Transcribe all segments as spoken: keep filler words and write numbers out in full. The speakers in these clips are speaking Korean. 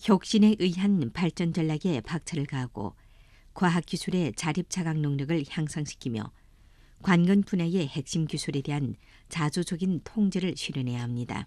혁신에 의한 발전 전략에 박차를 가하고 과학기술의 자립자각 능력을 향상시키며 관건 분야의 핵심 기술에 대한 자주적인 통제를 실현해야 합니다.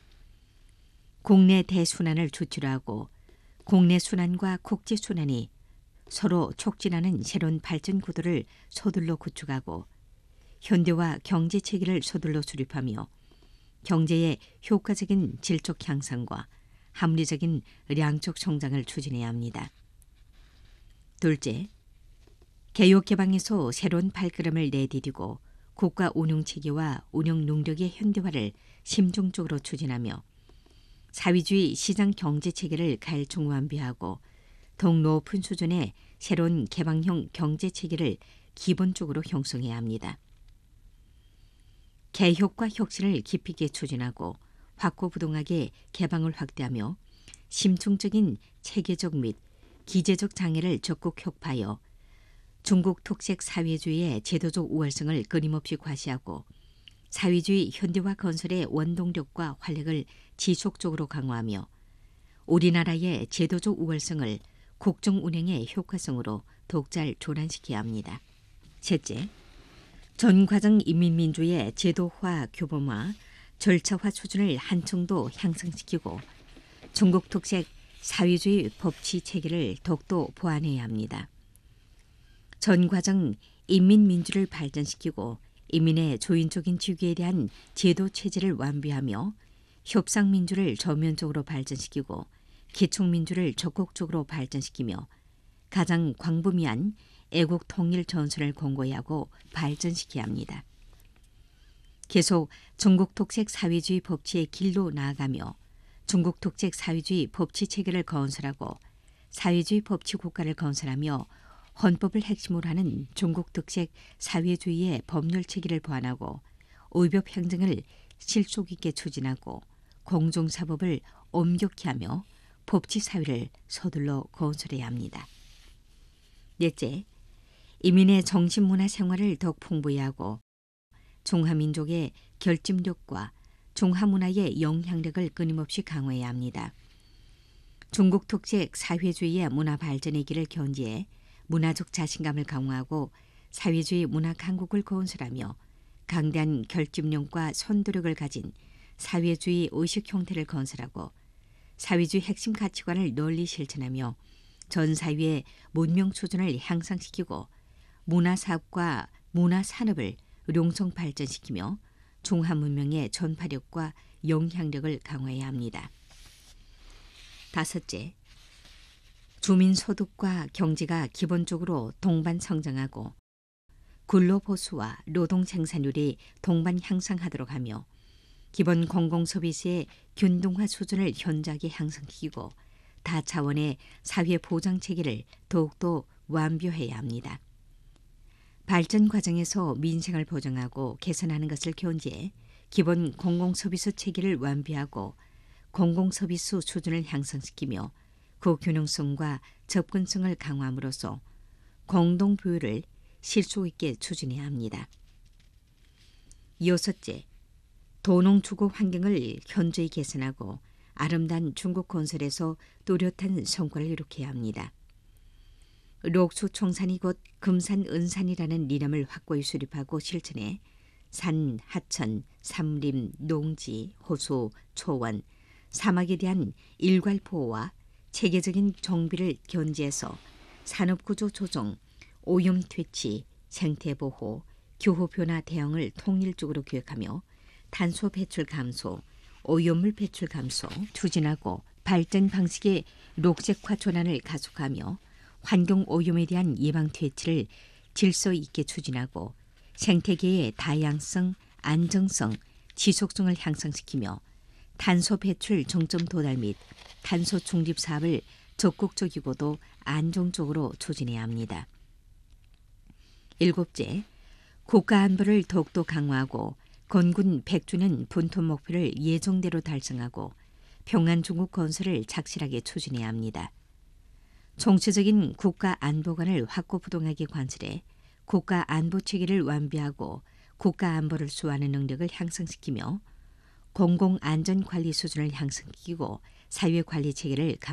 국내 대순환을 주체로 하고 국내 순환과 국제 순환이 서로 촉진하는 새로운 발전 구도를 서둘러 구축하고 현대화 경제 체계를 서둘러 수립하며 경제의 효과적인 질적 향상과 합리적인 양적 성장을 추진해야 합니다. 둘째, 개혁 개방에서 새로운 발걸음을 내디디고 국가 운영 체계와 운영 능력의 현대화를 심중적으로 추진하며 사회주의 시장 경제 체계를 가일종 완비하고 더욱 높은 수준의 새로운 개방형 경제 체계를 기본적으로 형성해야 합니다. 개혁과 혁신을 깊이 있게 추진하고 확고부동하게 개방을 확대하며 심층적인 체계적 및 기제적 장애를 적극 격파하여 중국 특색 사회주의의 제도적 우월성을 끊임없이 과시하고 사회주의 현대화 건설의 원동력과 활력을 지속적으로 강화하며 우리나라의 제도적 우월성을 국정 운행의 효과성으로 더욱 잘 조란시켜야 합니다. 셋째, 전 과정 인민민주의 제도화, 규범화, 절차화 수준을 한층 더 향상시키고 중국 특색 사회주의 법치 체계를 더욱더 보완해야 합니다. 전 과정 인민민주를 발전시키고 인민의 조인적인 주기에 대한 제도 체제를 완비하며 협상민주를 전면적으로 발전시키고 기총민주를 적극적으로 발전시키며 가장 광범위한 애국 통일 전선을 공고히 하고 발전시켜야 합니다. 계속 중국 특색 사회주의 법치의 길로 나아가며 중국 특색 사회주의 법치 체계를 건설하고 사회주의 법치 국가를 건설하며 헌법을 핵심으로 하는 중국 특색 사회주의의 법률 체계를 보완하고 의법 행정을 실속 있게 추진하고 공정사법을 엄격히 하며 법치 사회를 서둘러 건설해야 합니다. 넷째, 인민의 정신문화 생활을 더욱 풍부히 하고 중화민족의 결집력과 중화문화의 영향력을 끊임없이 강화해야 합니다. 중국 특색 사회주의의 문화 발전의 길을 견지해 문화적 자신감을 강화하고 사회주의 문화 강국을 건설하며 강대한 결집력과 선도력을 가진 사회주의 의식 형태를 건설하고 사회주의 핵심 가치관을 널리 실천하며 전 사회의 문명 수준을 향상시키고 문화사업과 문화산업을 룡성 발전시키며 중화문명의 전파력과 영향력을 강화해야 합니다. 다섯째, 주민소득과 경제가 기본적으로 동반 성장하고 근로보수와 노동생산률이 동반 향상하도록 하며 기본 공공서비스의 균등화 수준을 현저하게 향상시키고 다차원의 사회보장체계를 더욱더 완비해야 합니다. 발전 과정에서 민생을 보장하고 개선하는 것을 견지해 기본 공공서비스 체계를 완비하고 공공서비스 수준을 향상시키며 고균형성과 접근성을 강화함으로써 공동부유를 실속 있게 추진해야 합니다. 여섯째, 도농주거 환경을 현저히 개선하고 아름다운 중국 건설에서 뚜렷한 성과를 이룩해야 합니다. 록수총산이 곧 금산은산이라는 이념을 확고히 수립하고 실천해 산, 하천, 삼림, 농지, 호수, 초원, 사막에 대한 일괄 보호와 체계적인 정비를 견지해서 산업구조 조정, 오염 퇴치, 생태보호, 기후변화 대응을 통일적으로 기획하며 탄소 배출 감소, 오염물 배출 감소 추진하고 발전 방식의 녹색화 전환을 가속하며 환경 오염에 대한 예방 퇴치를 질서 있게 추진하고 생태계의 다양성, 안정성, 지속성을 향상시키며 탄소 배출 정점 도달 및 탄소 중립 사업을 적극적이고도 안정적으로 추진해야 합니다. 일곱째, 국가 안보를 더욱더 강화하고 건군 백 주년 분톤 목표를 예정대로 달성하고 평안 중국 건설을 착실하게 추진해야 합니다. 총체적인 국가 안보관을 확고부동하게 관철해 국가 안보 체계를 완비하고 국가 안보를 수호하는 능력을 향상시키며 공공안전관리 수준을 향상시키고 사회관리 체계를